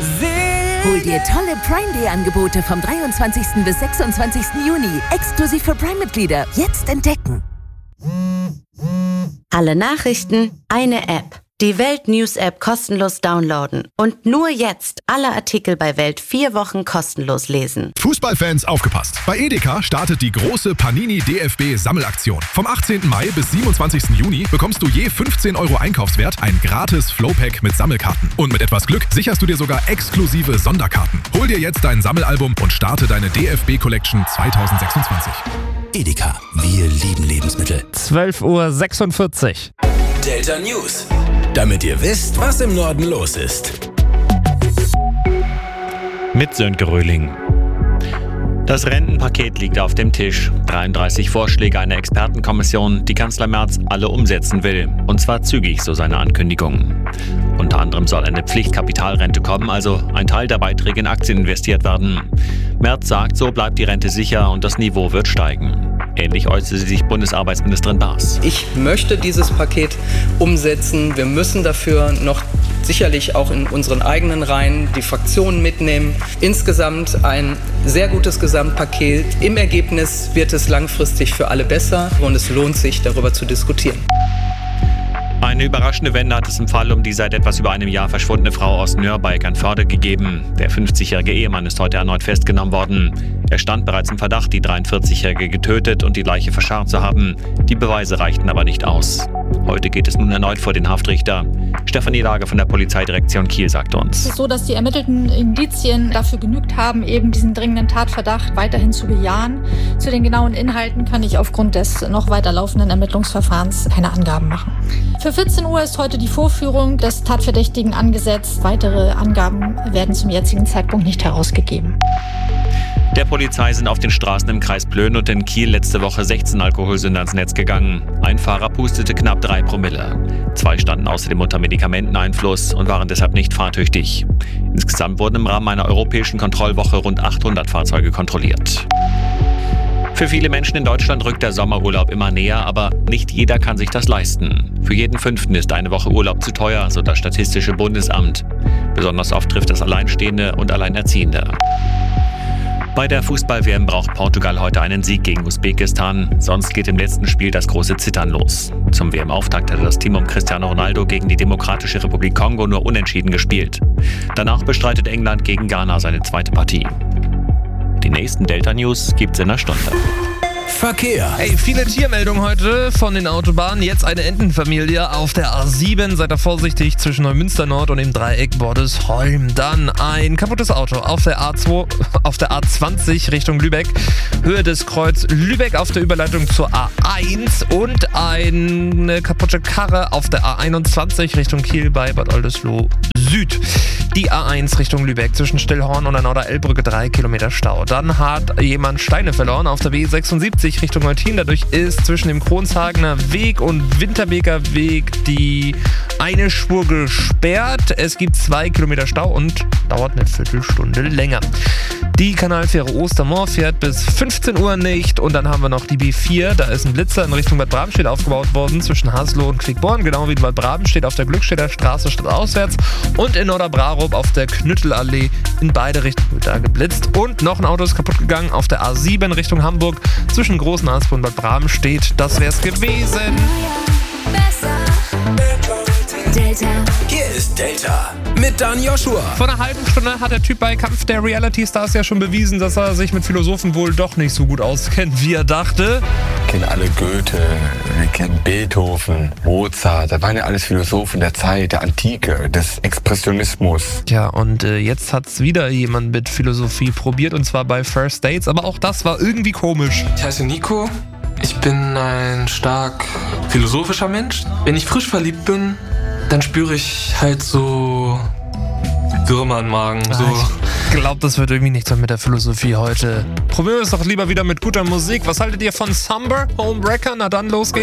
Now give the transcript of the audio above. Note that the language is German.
Hol dir tolle Prime Day Angebote vom 23. bis 26. Juni. Exklusiv für Prime-Mitglieder. Jetzt entdecken. Alle Nachrichten, eine App. Die Welt News App kostenlos downloaden. Und nur jetzt alle Artikel bei Welt 4 Wochen kostenlos lesen. Fußballfans aufgepasst! Bei Edeka startet die große Panini DFB Sammelaktion. Vom 18. Mai bis 27. Juni bekommst du je 15 € Einkaufswert ein gratis Flowpack mit Sammelkarten. Und mit etwas Glück sicherst du dir sogar exklusive Sonderkarten. Hol dir jetzt dein Sammelalbum und starte deine DFB Collection 2026. Edeka, wir lieben Lebensmittel. 12:46 Uhr. Delta News. Damit ihr wisst, was im Norden los ist. Mit Sönke Röhling. Das Rentenpaket liegt auf dem Tisch. 33 Vorschläge einer Expertenkommission, die Kanzler Merz alle umsetzen will. Und zwar zügig, so seine Ankündigung. Unter anderem soll eine Pflichtkapitalrente kommen, also ein Teil der Beiträge in Aktien investiert werden. Merz sagt, so bleibt die Rente sicher und das Niveau wird steigen. Ähnlich äußerte sich Bundesarbeitsministerin Baas. Ich möchte dieses Paket umsetzen. Wir müssen dafür noch sicherlich auch in unseren eigenen Reihen die Fraktionen mitnehmen. Insgesamt ein sehr gutes Gesamtpaket. Im Ergebnis wird es langfristig für alle besser und es lohnt sich, darüber zu diskutieren. Eine überraschende Wende hat es im Fall um die seit etwas über einem Jahr verschwundene Frau aus Nürnberg an Förde gegeben. Der 50-jährige Ehemann ist heute erneut festgenommen worden. Er stand bereits im Verdacht, die 43-Jährige getötet und die Leiche verscharrt zu haben. Die Beweise reichten aber nicht aus. Heute geht es nun erneut vor den Haftrichter. Stefanie Lager von der Polizeidirektion Kiel sagt uns. Es ist so, dass die ermittelten Indizien dafür genügt haben, eben diesen dringenden Tatverdacht weiterhin zu bejahen. Zu den genauen Inhalten kann ich aufgrund des noch weiter laufenden Ermittlungsverfahrens keine Angaben machen. Für 14 Uhr ist heute die Vorführung des Tatverdächtigen angesetzt. Weitere Angaben werden zum jetzigen Zeitpunkt nicht herausgegeben. Der Polizei sind auf den Straßen im Kreis Plön und in Kiel letzte Woche 16 Alkoholsünder ans Netz gegangen. Ein Fahrer pustete knapp 3 Promille. 2 standen außerdem unter Medikamenteneinfluss und waren deshalb nicht fahrtüchtig. Insgesamt wurden im Rahmen einer europäischen Kontrollwoche rund 800 Fahrzeuge kontrolliert. Für viele Menschen in Deutschland rückt der Sommerurlaub immer näher, aber nicht jeder kann sich das leisten. Für jeden 5. ist eine Woche Urlaub zu teuer, so das Statistische Bundesamt. Besonders oft trifft es Alleinstehende und Alleinerziehende. Bei der Fußball-WM braucht Portugal heute einen Sieg gegen Usbekistan, sonst geht im letzten Spiel das große Zittern los. Zum WM-Auftakt hatte das Team um Cristiano Ronaldo gegen die Demokratische Republik Kongo nur unentschieden gespielt. Danach bestreitet England gegen Ghana seine zweite Partie. Die nächsten Delta News gibt's in einer Stunde. Verkehr. Hey, viele Tiermeldungen heute von den Autobahnen. Jetzt eine Entenfamilie auf der A7. Seid da vorsichtig zwischen Neumünster Nord und dem Dreieck Bordesholm. Dann ein kaputtes Auto auf der A20 Richtung Lübeck. Höhe des Kreuz Lübeck auf der Überleitung zur A1 und eine kaputte Karre auf der A21 Richtung Kiel bei Bad Oldesloe Süd. Die A1 Richtung Lübeck zwischen Stillhorn und der Norder-Elbbrücke 3 Kilometer Stau. Dann hat jemand Steine verloren auf der B76 Richtung Eutin. Dadurch ist zwischen dem Kronshagener Weg und Winterbeker Weg die eine Spur gesperrt. Es gibt 2 Kilometer Stau und dauert eine Viertelstunde länger. Die Kanalfähre Ostermoor fährt bis 15 Uhr nicht. Und dann haben wir noch die B4. Da ist ein Blitzer in Richtung Bad Bramstedt aufgebaut worden zwischen Haslow und Quickborn. Genau wie in Bad Bramstedt auf der Glückstädter Straße stadtauswärts. Und in Norderbrarup auf der Knüttelallee in beide Richtungen wird da geblitzt. Und noch ein Auto ist kaputt gegangen auf der A7 Richtung Hamburg zwischen Großen Asp und Bad Bramstedt. Das wär's gewesen. Delta. Hier ist Delta mit Dan Joshua. Vor einer halben Stunde hat der Typ bei Kampf der Reality Stars ja schon bewiesen, dass er sich mit Philosophen wohl doch nicht so gut auskennt, wie er dachte. Wir kennen alle Goethe, wir kennen Beethoven, Mozart. Das waren ja alles Philosophen der Zeit, der Antike, des Expressionismus. Tja, und jetzt hat's wieder jemand mit Philosophie probiert, und zwar bei First Dates. Aber auch das war irgendwie komisch. Ich heiße Nico. Ich bin ein stark philosophischer Mensch. Wenn ich frisch verliebt bin, dann spüre ich halt so Würmer im Magen. So. Ich glaube, das wird irgendwie nichts mehr mit der Philosophie heute. Probieren wir es doch lieber wieder mit guter Musik. Was haltet ihr von Summer Homewrecker? Na dann, los geht's.